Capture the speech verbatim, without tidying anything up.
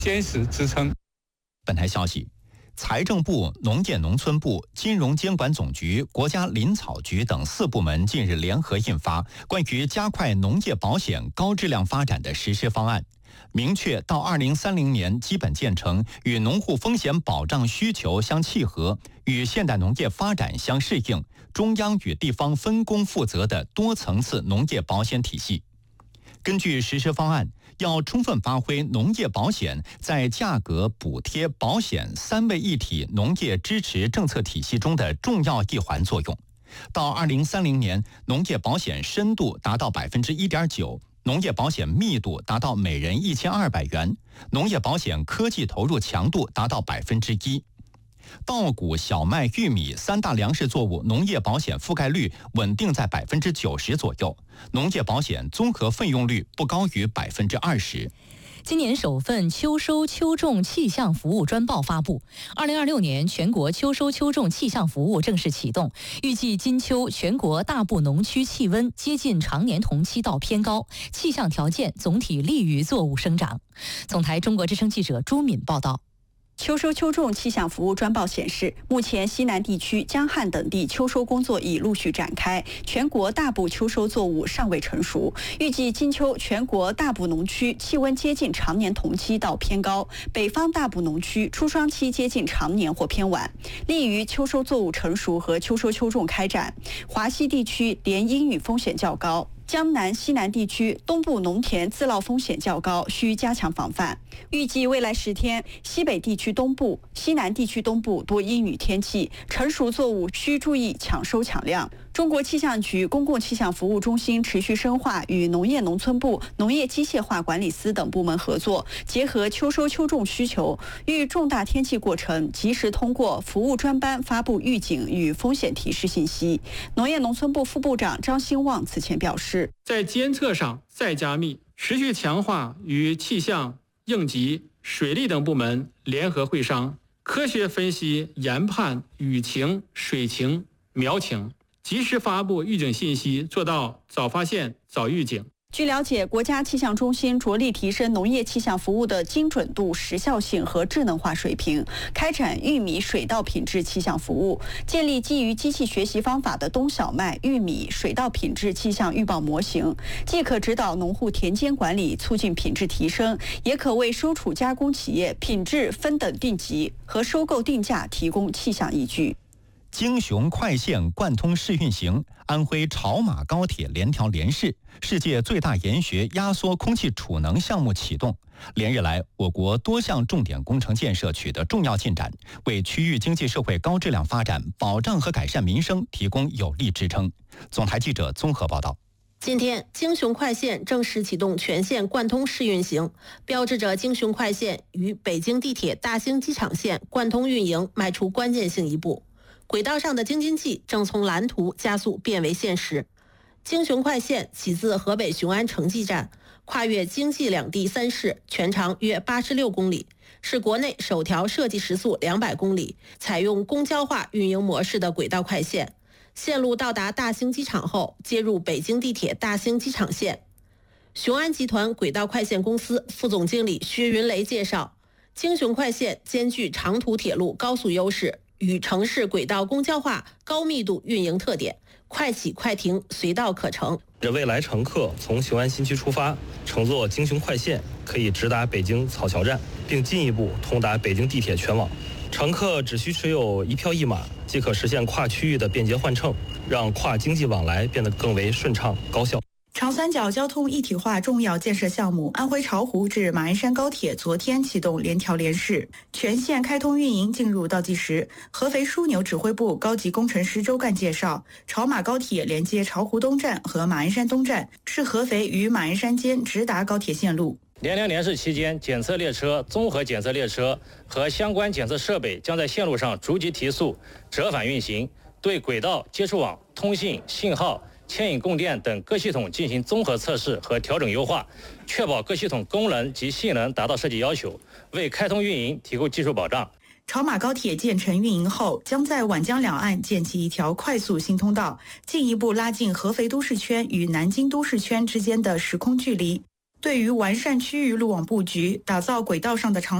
坚实支撑。 本台消息，财政部、农业农村部、金融监管总局、国家林草局等四部门近日联合印发关于加快农业保险高质量发展的实施方案，明确到二零三零年基本建成与农户风险保障需求相契合、与现代农业发展相适应、中央与地方分工负责的多层次农业保险体系。根据实施方案，要充分发挥农业保险在价格、补贴、保险三位一体农业支持政策体系中的重要一环作用。到二零三零年，农业保险深度达到百分之一点九，农业保险密度达到每人一千二百元，农业保险科技投入强度达到百分之一。稻谷、小麦、玉米三大粮食作物农业保险覆盖率稳定在百分之九十左右，农业保险综合费用率不高于百分之二十。 今年首份秋收秋种气象服务专报发布。二零二六年全国秋收秋种气象服务正式启动，预计今秋全国大部农区气温接近常年同期到偏高，气象条件总体利于作物生长。总台中国之声记者朱敏报道。 秋收秋种气象服务专报显示，目前西南地区、江汉等地秋收工作已陆续展开，全国大部秋收作物尚未成熟。预计今秋全国大部农区气温接近常年同期到偏高，北方大部农区初霜期接近常年或偏晚，利于秋收作物成熟和秋收秋种开展。华西地区连阴雨风险较高。江南、西南地区东部农田自涝风险较高，需加强防范。预计未来十天，西北地区东部、西南地区东部多阴雨天气，成熟作物需注意抢收抢量。中国气象局公共气象服务中心持续深化与农业农村部、农业机械化管理司等部门合作，结合秋收秋种需求，遇重大天气过程及时通过服务专班发布预警与风险提示信息。农业农村部副部长张兴旺此前表示， 在监测上再加密，持续强化与气象、应急、水利等部门联合会商，科学分析研判雨情、水情、苗情，及时发布预警信息，做到早发现、早预警。 据了解，国家气象中心着力提升农业气象服务的精准度、时效性和智能化水平，开展玉米水稻品质气象服务，建立基于机器学习方法的冬小麦、玉米水稻品质气象预报模型，既可指导农户田间管理，促进品质提升，也可为收储加工企业品质分等定级和收购定价提供气象依据。 京雄快线贯通试运行，安徽潮马高铁联调联试，世界最大研学压缩空气储能项目启动。连日来，我国多项重点工程建设取得重要进展，为区域经济社会高质量发展、保障和改善民生提供有力支撑。总台记者综合报道。 今天，京雄快线正式启动全线贯通试运行，标志着京雄快线与北京地铁大兴机场线贯通运营迈出关键性一步。轨道上的京津冀正从蓝图加速变为现实。京雄快线起自河北雄安城际站，跨越京冀两地三市，全长约八十六公里，是国内首条设计时速两百公里、采用公交化运营模式的轨道快线。线路到达大兴机场后，接入北京地铁大兴机场线。雄安集团轨道快线公司副总经理薛云雷介绍，京雄快线兼具长途铁路高速优势与城市轨道公交化高密度运营特点，快起快停，随到可成。 未来乘客从雄安新区出发，乘坐京雄快线可以直达北京草桥站，并进一步通达北京地铁全网。乘客只需持有一票一码，即可实现跨区域的便捷换乘，让跨经济往来变得更为顺畅高效。 长三角交通一体化重要建设项目安徽巢湖至马鞍山高铁昨天启动联调联试，全线开通运营进入倒计时。合肥枢纽指挥部高级工程师周干介绍，巢马高铁连接巢湖东站和马鞍山东站，是合肥与马鞍山间直达高铁线路。 联调联试期间，检测列车、综合检测列车和相关检测设备将在线路上逐级提速、折返运行，对轨道、接触网、通信、信号、牵引供电等各系统进行综合测试和调整优化，确保各系统功能及性能达到设计要求，为开通运营提供技术保障。 巢马高铁建成运营后，将在皖江两岸建起一条快速新通道，进一步拉近合肥都市圈与南京都市圈之间的时空距离。 对于完善区域路网布局，打造轨道上的长